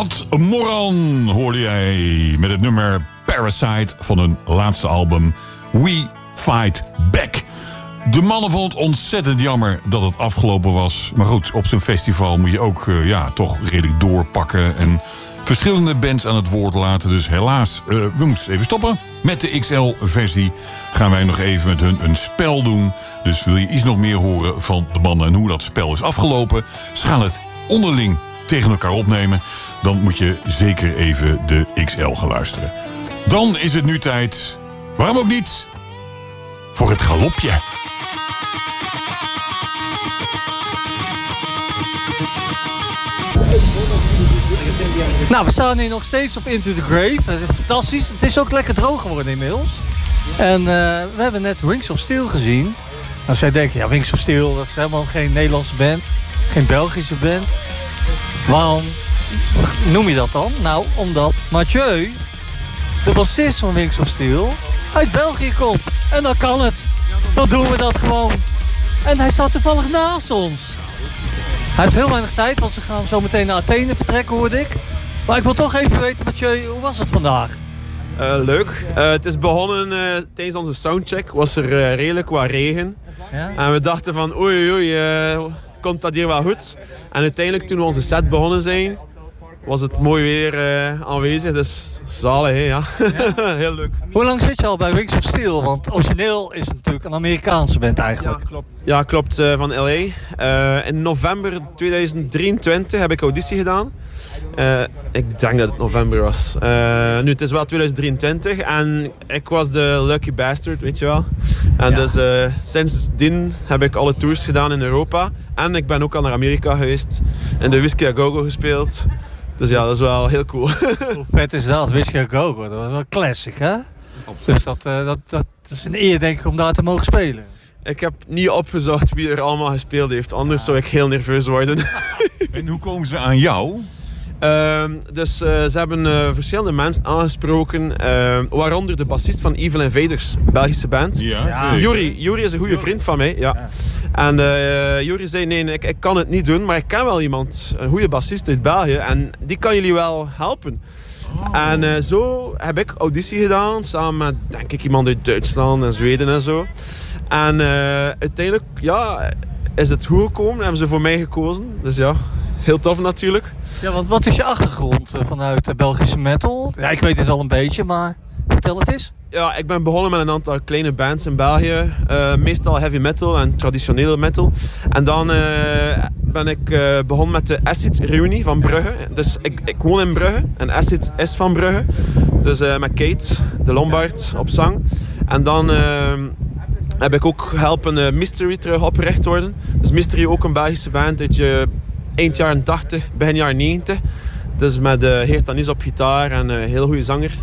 Ad Moran hoorde jij met het nummer Parasite van hun laatste album We Fight Back. De mannen vonden het ontzettend jammer dat het afgelopen was. Maar goed, op zo'n festival moet je ook toch redelijk doorpakken en verschillende bands aan het woord laten. Dus helaas, we moesten even stoppen. Met de XL-versie gaan wij nog even met hun een spel doen. Dus wil je iets nog meer horen van de mannen en hoe dat spel is afgelopen, ze gaan het onderling tegen elkaar opnemen, dan moet je zeker even de XL gaan luisteren. Dan is het nu tijd, waarom ook niet, voor het galopje. Nou, we staan hier nog steeds op Into the Grave. Fantastisch. Het is ook lekker droog geworden inmiddels. En we hebben net Wings of Steel gezien. Nou, zij denken, ja, Wings of Steel, dat is helemaal geen Nederlandse band. Geen Belgische band. Waarom noem je dat dan? Nou, omdat Mathieu, de bassist van Wings of Steel, uit België komt. En dan kan het. Dan doen we dat gewoon. En hij staat toevallig naast ons. Hij heeft heel weinig tijd, want ze gaan zo meteen naar Athene vertrekken, hoorde ik. Maar ik wil toch even weten, Mathieu, hoe was het vandaag? Leuk. Het is begonnen tijdens onze soundcheck. Was er redelijk wat regen. Ja? En we dachten van oei, komt dat hier wel goed? En uiteindelijk toen we onze set begonnen zijn, was het mooi weer aanwezig. Dus zalig, hè? Ja. Heel leuk. Hoe lang zit je al bij Wings of Steel? Want origineel is het natuurlijk een Amerikaanse band eigenlijk. Ja, klopt. Van LA. In november 2023 heb ik auditie gedaan. Ik denk dat het november was. Nu, het is wel 2023 en ik was de lucky bastard, weet je wel. En dus sindsdien heb ik alle tours gedaan in Europa. En ik ben ook al naar Amerika geweest. In de Whiskey A Go Go gespeeld. Dus ja, dat is wel heel cool. Hoe vet is dat, Whiskey A Go Go? Dat was wel een classic, hè? Dus dat is een eer, denk ik, om daar te mogen spelen. Ik heb niet opgezocht wie er allemaal gespeeld heeft. Anders zou ik heel nerveus worden. En hoe komen ze aan jou? Dus ze hebben verschillende mensen aangesproken, waaronder de bassist van Evil Invaders, Belgische band. Ja. Yuri is een goede vriend van mij. Ja. En Yuri zei, nee, ik kan het niet doen, maar ik ken wel iemand, een goede bassist uit België, en die kan jullie wel helpen. En zo heb ik auditie gedaan, samen met, denk ik, iemand uit Duitsland en Zweden en zo. En uiteindelijk, is het goed gekomen, hebben ze voor mij gekozen. Dus ja, heel tof natuurlijk. Ja, want wat is je achtergrond vanuit de Belgische metal? Ja, ik weet het al een beetje, maar vertel het eens. Ja, ik ben begonnen met een aantal kleine bands in België. Meestal heavy metal en traditionele metal. En dan ben ik begonnen met de Acid Reunie van Brugge. Dus ik woon in Brugge en Acid is van Brugge. Dus met Kate, de Lombard, op zang. En dan heb ik ook geholpen Mystery terug opgericht worden. Dus Mystery, ook een Belgische band uit eind jaren 80, begin jaren 90. Dus met Geert Anis op gitaar en een heel goede zanger.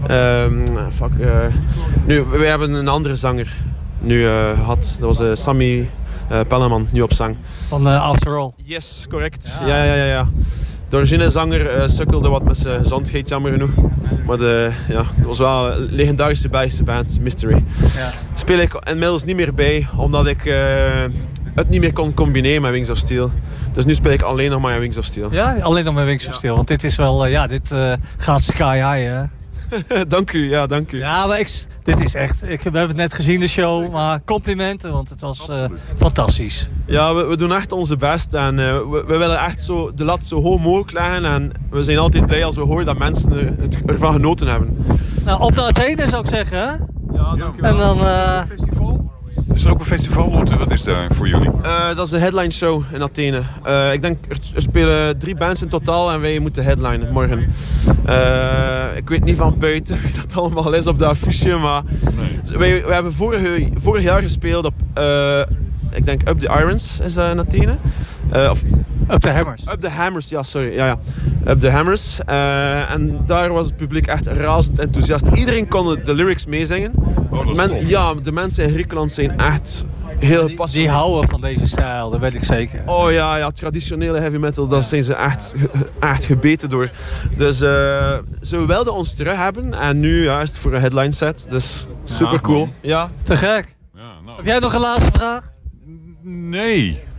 Nu, wij hebben een andere zanger nu gehad. Dat was Sammy Pelleman, nu op zang. Van After All. Yes, correct. Ja. De originele zanger sukkelde wat met zijn gezondheid, jammer genoeg. Maar dat was wel een legendarische Belgische band, Mystery. Ja. Speel ik inmiddels niet meer bij, omdat ik het niet meer kon combineren met Wings of Steel. Dus nu speel ik alleen nog maar in Wings of Steel. Ja, alleen nog met Wings of Steel. Want dit is wel, dit gaat sky high, hè? Dank u. Ja, maar dit is echt, we hebben het net gezien, de show. Maar complimenten, want het was fantastisch. Ja, we doen echt onze best. En we willen echt zo de lat zo hoog mogelijk leggen. En we zijn altijd blij als we horen dat mensen ervan genoten hebben. Nou, op de Athene zou ik zeggen, hè? Ja, dank u wel. En dan... Festival? Is er ook een festival? Wat is daar voor jullie? Dat is de headline show in Athene. Ik denk, er spelen 3 bands in totaal en wij moeten headlinen morgen. Ik weet niet van buiten wie dat allemaal is op de affiche, maar wij hebben vorig jaar gespeeld op, ik denk Up the Irons is in Athene. Up the Hammers. Up the Hammers, ja, sorry. Ja. Up the Hammers. En daar was het publiek echt razend enthousiast. Iedereen kon de lyrics meezingen. De mensen in Griekenland zijn echt heel gepassioneerd. Die houden van deze stijl, dat weet ik zeker. Oh ja, traditionele heavy metal, daar zijn ze echt gebeten door. Dus ze wilden ons terug hebben en nu is het voor een headline set. Dus super cool. Ja. Te gek. Ja, nou. Heb jij nog een laatste vraag? Nee.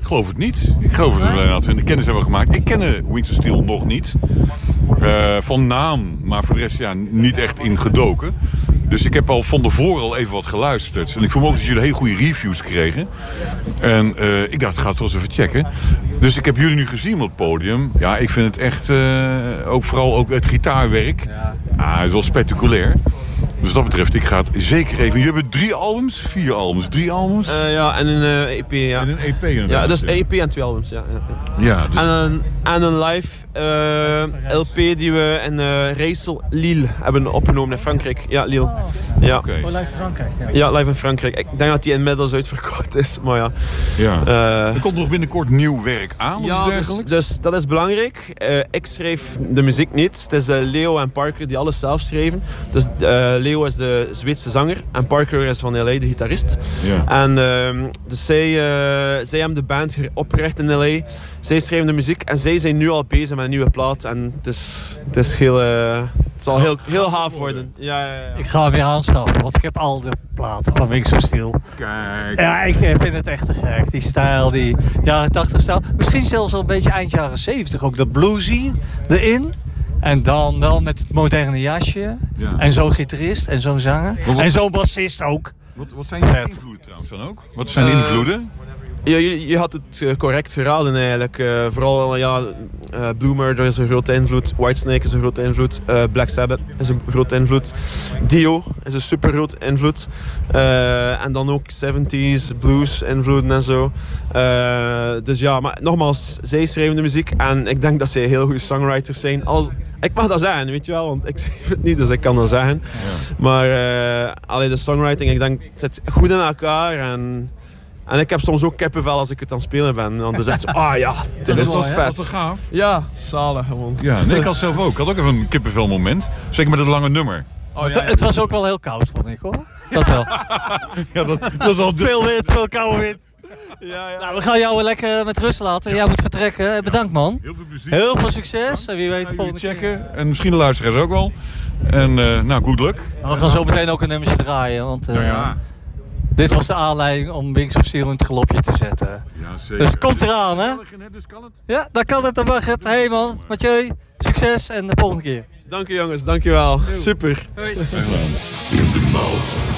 Ik geloof het niet. Ik geloof dat we inderdaad de kennis hebben gemaakt. Ik ken Wings of Steel nog niet. Van naam, maar voor de rest niet echt ingedoken. Dus ik heb al van tevoren al even wat geluisterd. En ik vond ook dat jullie hele goede reviews kregen. En ik dacht, ik ga het toch eens even checken. Dus ik heb jullie nu gezien op het podium. Ja, ik vind het echt, vooral ook het gitaarwerk. Het is wel spectaculair. Dus wat dat betreft, ik ga het zeker even... Je hebt 3 albums, 4 albums, 3 albums? En een EP, ja. En een EP inderdaad. Ja, dus EP en 2 albums, ja. Dus... En een live LP die we in Rijssel, Lille hebben opgenomen in Frankrijk. Ja, Lille. Ja. Oh, live in Frankrijk. Ja, live in Frankrijk. Ik denk dat die inmiddels uitverkocht is, maar ja. Er komt nog binnenkort nieuw werk aan, dus dat is belangrijk. Ik schreef de muziek niet. Het is Leo en Parker die alles zelf schreven. Dus Leo is de Zweedse zanger en Parker is van LA, de gitarist. Ja. En dus zij hebben de band opgericht in LA. Zij schrijven de muziek en zij zijn nu al bezig met een nieuwe plaat. En het is heel... het zal heel gaaf worden. Ja. Ik ga hem weer aanschaffen, want ik heb al de platen van Wings of Steel. Kijk. Ja, ik vind het echt te gek. Die stijl, die jaren 80 stijl. Misschien zelfs al een beetje eind jaren 70. Ook dat bluesy erin. En dan wel met het moderne jasje. Ja. En zo'n gitarist en zo'n zanger. En zo'n bassist ook. Wat zijn je invloeden trouwens dan ook? Wat zijn de invloeden? Ja, je had het correct geraden eigenlijk. Vooral Blue Murder is een grote invloed. Whitesnake is een grote invloed. Black Sabbath is een grote invloed. Dio is een super grote invloed. En dan ook 70s blues invloeden en zo. Dus ja, maar nogmaals, zij schrijven de muziek. En ik denk dat zij heel goede songwriters zijn. Ik mag dat zeggen, weet je wel, want ik schrijf het niet, dus ik kan dat zeggen. Ja. Maar de songwriting, ik denk, het zit goed in elkaar. En ik heb soms ook kippenvel als ik het aan het spelen ben. Want dan zegt ze, dit is toch vet. Wat gaaf. Ja, zalig gewoon. Ja, nee, ik had zelf ook. Ik had ook even een kippenvel moment. Zeker met het lange nummer. Het was ook wel heel koud, vond ik hoor. Dat wel. dat is al veel wind, veel koude wind. Ja. Nou, we gaan jou lekker met rust laten. Jij moet vertrekken. Bedankt man. Heel veel plezier. Heel veel succes. En wie weet de volgende checken. Keer. En misschien de luisteraars ook wel. En good luck. We gaan zo meteen ook een nummertje draaien. Want dit was de aanleiding om Wings of Steel in het galopje te zetten. Ja, zeker. Dus komt eraan, hè? Dus kan het. Ja, dan kan het, dan mag het. Hey man, Mathieu, succes en de volgende keer. Dank je jongens, dank je wel. Super. Hoi. In the mouth.